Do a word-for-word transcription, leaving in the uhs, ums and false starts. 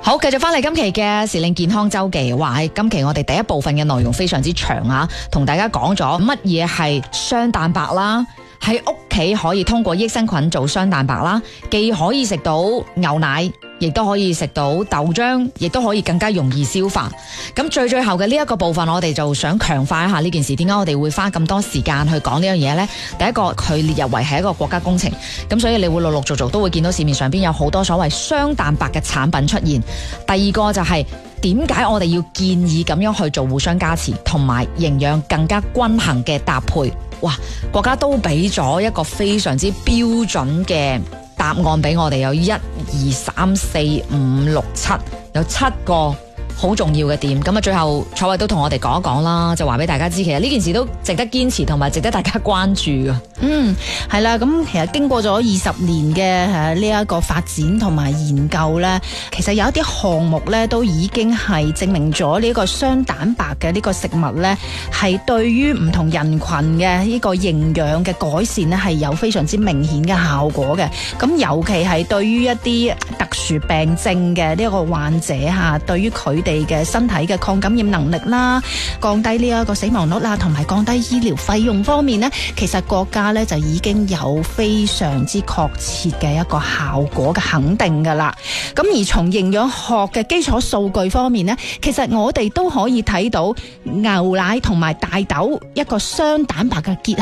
好，繼續翻嚟今期嘅時令健康周記。話喺今期我哋第一部分嘅內容非常之長啊，同大家講咗乜嘢係雙蛋白啦，喺屋企可以通過益生菌做雙蛋白啦，既可以食到牛奶，亦都可以食到豆漿，亦都可以更加容易消化。咁最最後嘅呢一個部分，我哋就想強化一下呢件事。點解我哋會花咁多時間去講呢樣嘢呢？第一個，佢列入為係一個國家工程，咁所以你會陸陸續續都會見到市面上邊有好多所謂雙蛋白嘅產品出現。第二個就係點解我哋要建議咁樣去做互相加持，同埋營養更加均衡嘅搭配。哇！國家都俾咗一個非常之標準嘅答案俾我哋，有一、二、三、四、五、六、七，有七個好重要嘅點。咁啊，最後楚慧都同我哋講一講啦，就話俾大家知，其實呢件事都值得堅持，同埋值得大家關注噶。 嗯，係啦，咁其實經過咗二十年嘅誒呢一個發展同埋研究咧，其實有一啲項目咧都已經係證明咗呢個雙蛋白嘅呢個食物咧，係對於唔同人群嘅呢個營養嘅改善咧係有非常之明顯嘅效果嘅。咁尤其係對於一啲特殊病症嘅呢一個患者吓，對於佢哋嘅身體嘅抗感染能力啦，降低呢一個死亡率啦，同埋降低醫療費用方面咧，其實國家咧就已經有非常之確切嘅一個效果嘅肯定噶啦。咁而從營養學嘅基礎數據方面咧，其實我哋都可以睇到牛奶同埋大豆一個雙蛋白嘅結